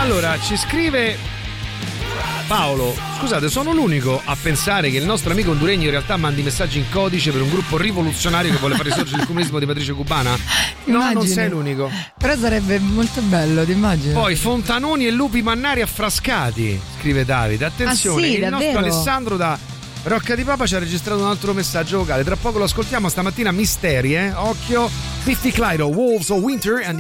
Allora, ci scrive Paolo: scusate, sono l'unico a pensare che il nostro amico honduregno in realtà mandi messaggi in codice per un gruppo rivoluzionario che vuole fare risorgere il comunismo di matrice cubana? No, non sei l'unico. Però sarebbe molto bello, ti immagini? Poi Fontanoni e lupi mannari affrascati, scrive Davide. Attenzione, il nostro Alessandro da Rocca di Papa ci ha registrato un altro messaggio vocale. Tra poco lo ascoltiamo, stamattina misteri, occhio. 50 Clyro, Wolves of Winter.